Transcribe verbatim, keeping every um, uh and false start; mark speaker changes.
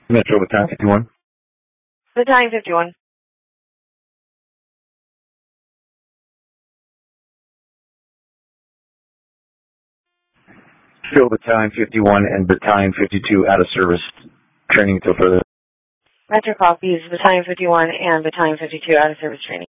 Speaker 1: Metro Battalion fifty-one.
Speaker 2: Battalion fifty-one.
Speaker 1: Field Battalion fifty-one and Battalion fifty-two out of service. Training until further.
Speaker 2: Metro copies Battalion fifty-one and Battalion fifty-two out of service training.